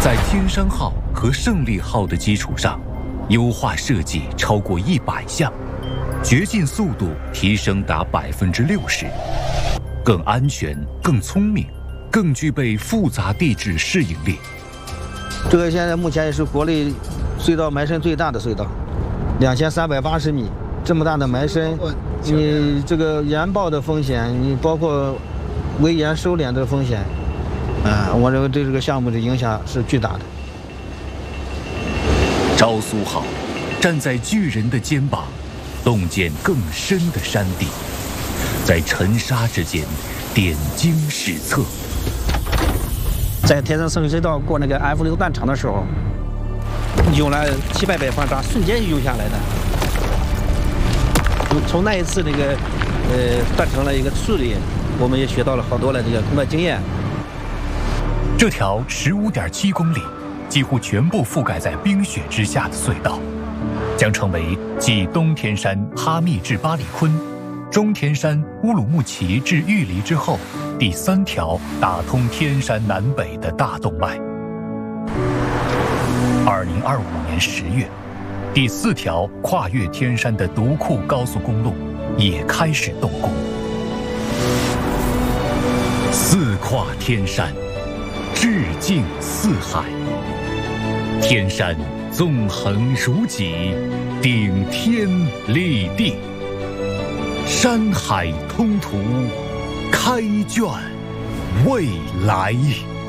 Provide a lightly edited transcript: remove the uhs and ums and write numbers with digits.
在天山号和胜利号的基础上，优化设计超过100项，掘进速度提升达60%，更安全、更聪明、更具备复杂地质适应力。 这个现在目前也是国内隧道埋深最大的隧道，2380米，这么大的埋深，你这个岩爆的风险，你包括围岩收敛的风险，我认为对这个项目的影响是巨大的。 昭苏号站在巨人的肩膀，洞见更深的山地，在尘沙之间点睛史册。 在天山胜利隧道过那个 F6断场的时候，涌了700百方沙，瞬间就涌下来的。从那一次那个断成了一个处理，我们也学到了好多的这个工作经验。 这条15.7公里，几乎全部覆盖在冰雪之下的隧道，将成为继东天山哈密至巴里坤、中天山乌鲁木齐至玉梨之后第3条打通天山南北的大动脉。2025年10月，第4条跨越天山的独库高速公路也开始动工。四跨天山，致敬四海。天山纵横如脊，顶天立地。山海通途，开卷未来。